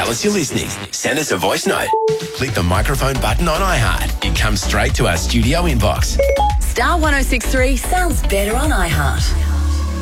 tell us you're listening. Send us a voice note. Click the microphone button on iHeart. It comes straight to our studio inbox. Star 106.3 sounds better on iHeart.